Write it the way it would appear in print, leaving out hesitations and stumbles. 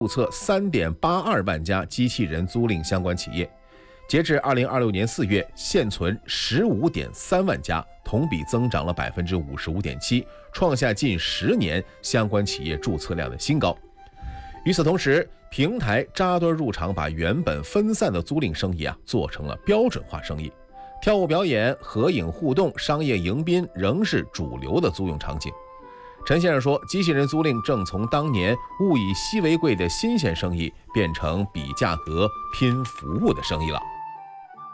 注册3.82万家机器人租赁相关企业。截至2026年4月，现存15.3万家，同比增长了55.7%，创下近10年相关企业注册量的新高。与此同时，平台扎堆入场，把原本分散的租赁生意做成了标准化生意。跳舞表演、合影互动、商业迎宾仍是主流的租用场景。陈先生说，机器人租赁正从当年物以稀为贵的新鲜生意，变成比价格拼服务的生意了。